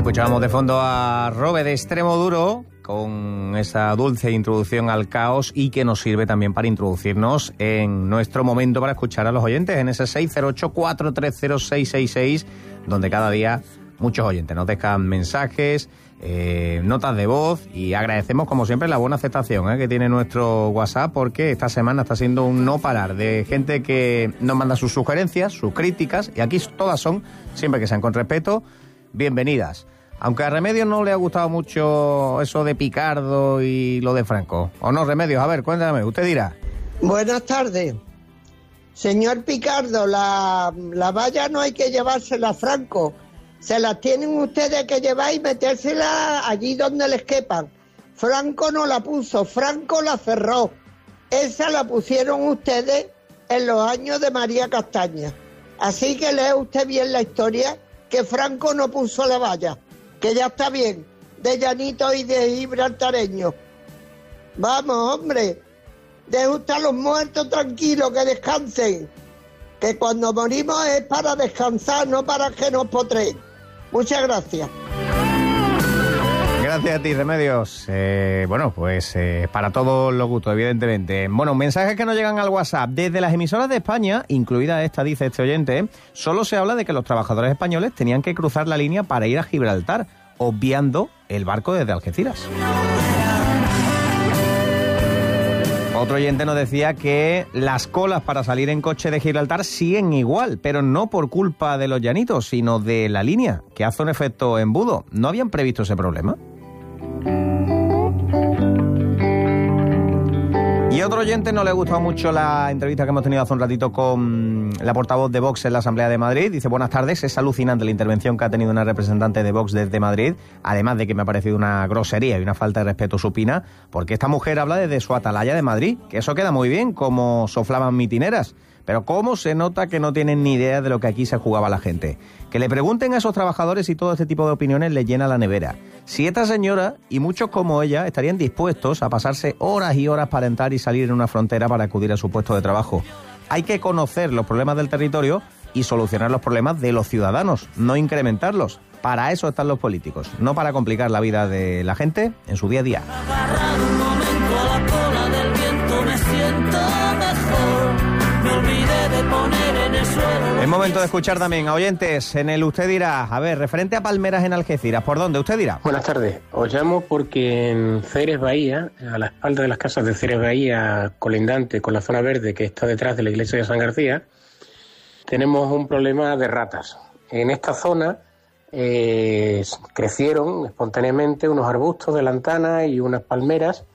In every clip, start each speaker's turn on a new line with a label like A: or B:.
A: Escuchábamos de fondo a Robe de Extremoduro con esa dulce introducción al caos y que nos sirve también para introducirnos en nuestro momento para escuchar a los oyentes en ese 608-430-666, donde cada día muchos oyentes nos dejan mensajes, notas de voz, y agradecemos como siempre la buena aceptación que tiene nuestro WhatsApp, porque esta semana está siendo un no parar de gente que nos manda sus sugerencias, sus críticas, y aquí todas son, siempre que sean con respeto, bienvenidas. Aunque a Remedios no le ha gustado mucho eso de Picardo y lo de Franco. ¿O no, Remedios? A ver, cuéntame, usted dirá.
B: Buenas tardes. Señor Picardo, la valla no hay que llevársela a Franco. Se las tienen ustedes que llevar y metérsela allí donde les quepan. Franco no la puso, Franco la cerró. Esa la pusieron ustedes en los años de María Castaña. Así que lee usted bien la historia, que Franco no puso la valla, que ya está bien, de llanito y de gibraltareño. Vamos, hombre, deje usted a los muertos tranquilos, que descansen, que cuando morimos es para descansar, no para que nos potreen. Muchas gracias.
A: Gracias a ti, Remedios. Para todos los gustos, evidentemente. Bueno, mensajes que nos llegan al WhatsApp. Desde las emisoras de España, incluida esta, dice este oyente, solo se habla de que los trabajadores españoles tenían que cruzar la línea para ir a Gibraltar, obviando el barco desde Algeciras. Otro oyente nos decía que las colas para salir en coche de Gibraltar siguen igual, pero no por culpa de los llanitos, sino de la línea, que hace un efecto embudo. ¿No habían previsto ese problema? Y a otro oyente no le ha gustado mucho la entrevista que hemos tenido hace un ratito con la portavoz de Vox en la Asamblea de Madrid. Dice, buenas tardes, es alucinante la intervención que ha tenido una representante de Vox desde Madrid, además de que me ha parecido una grosería y una falta de respeto supina, porque esta mujer habla desde su atalaya de Madrid, que eso queda muy bien, como soflaban mitineras, pero cómo se nota que no tienen ni idea de lo que aquí se jugaba la gente. Que le pregunten a esos trabajadores si todo este tipo de opiniones les llena la nevera. Si esta señora y muchos como ella estarían dispuestos a pasarse horas y horas para entrar y salir en una frontera para acudir a su puesto de trabajo. Hay que conocer los problemas del territorio y solucionar los problemas de los ciudadanos, no incrementarlos. Para eso están los políticos, no para complicar la vida de la gente en su día a día.
C: Un momento a la cola del viento, me siento mejor. Me olvidé de poner en el suelo.
A: Es momento de escuchar también a oyentes en el Usted Dirá. A ver, referente a palmeras en Algeciras, ¿por dónde? Usted dirá.
D: Buenas tardes. Os llamo porque en Ceres Bahía, a la espalda de las casas de Ceres Bahía, colindante con la zona verde que está detrás de la iglesia de San García, tenemos un problema de ratas. En esta zona crecieron espontáneamente unos arbustos de lantana y unas palmeras,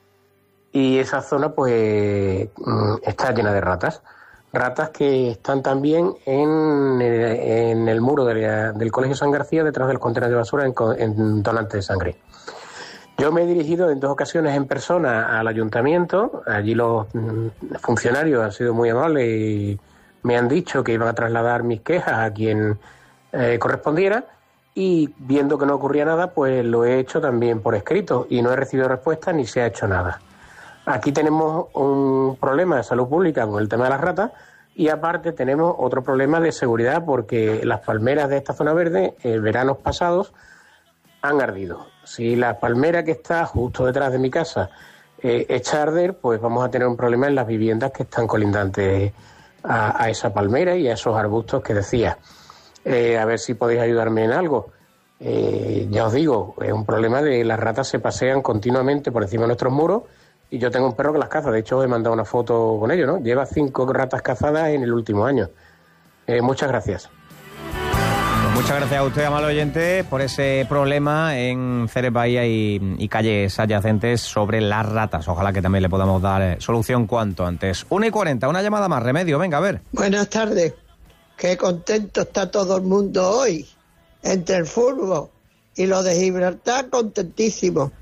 D: y esa zona pues está llena de ratas. Ratas que están también en el muro del Colegio San García, detrás del contenedor de basura en donantes de sangre. Yo me he dirigido en 2 ocasiones en persona al ayuntamiento. Allí los funcionarios han sido muy amables y me han dicho que iban a trasladar mis quejas a quien correspondiera, y viendo que no ocurría nada, pues lo he hecho también por escrito y no he recibido respuesta ni se ha hecho nada. Aquí tenemos un problema de salud pública con el tema de las ratas, y aparte tenemos otro problema de seguridad, porque las palmeras de esta zona verde, veranos pasados, han ardido. Si la palmera que está justo detrás de mi casa echa a arder, pues vamos a tener un problema en las viviendas que están colindantes a esa palmera y a esos arbustos que decía. A ver si podéis ayudarme en algo. Ya os digo, es un problema de las ratas se pasean continuamente por encima de nuestros muros, y yo tengo un perro que las caza. De hecho, os he mandado una foto con ello, ¿no? Lleva 5 ratas cazadas en el último año. Muchas gracias.
A: Muchas gracias a usted, amable oyente, por ese problema en Ceres Bahía y calles adyacentes sobre las ratas. Ojalá que también le podamos dar solución cuanto antes. 1:40, una llamada más. Remedio, venga, a ver.
B: Buenas tardes. Qué contento está todo el mundo hoy. Entre el fútbol y lo de Gibraltar, contentísimo.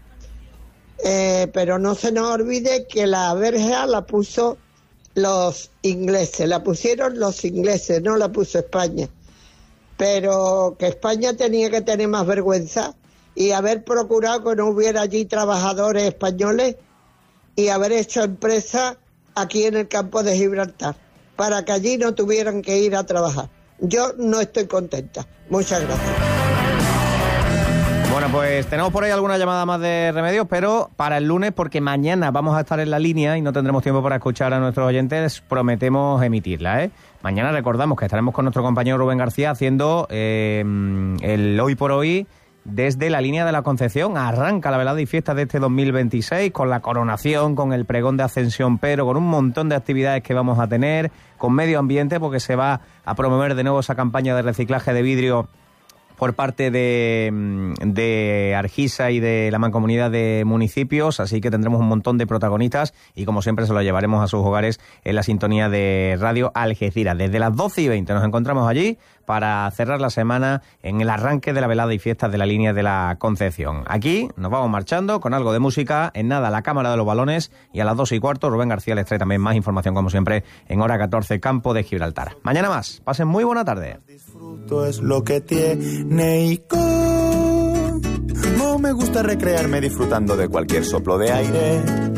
B: Pero no se nos olvide que la verja la puso los ingleses, la pusieron los ingleses, no la puso España. Pero que España tenía que tener más vergüenza y haber procurado que no hubiera allí trabajadores españoles y haber hecho empresa aquí en el campo de Gibraltar, para que allí no tuvieran que ir a trabajar. Yo no estoy contenta. Muchas gracias.
A: Bueno, pues tenemos por ahí alguna llamada más de Remedios, pero para el lunes, porque mañana vamos a estar en la línea y no tendremos tiempo para escuchar a nuestros oyentes, prometemos emitirla, ¿eh? Mañana recordamos que estaremos con nuestro compañero Rubén García haciendo el Hoy por Hoy desde la línea de la Concepción. Arranca la velada y fiesta de este 2026 con la coronación, con el pregón de Ascensión, pero con un montón de actividades que vamos a tener, con medio ambiente, porque se va a promover de nuevo esa campaña de reciclaje de vidrio por parte de Argisa y de la Mancomunidad de Municipios, así que tendremos un montón de protagonistas y como siempre se los llevaremos a sus hogares en la sintonía de Radio Algeciras. Desde las 12:20 nos encontramos allí para cerrar la semana en el arranque de la velada y fiestas de la línea de la Concepción. Aquí nos vamos marchando con algo de música, en nada la Cámara de los Balones y a las 2:15 Rubén García les trae también más información como siempre en hora 14 Campo de Gibraltar. Mañana más, pasen muy buena tarde.
E: Disfruto es lo que tiene y no me gusta recrearme disfrutando de cualquier soplo de aire.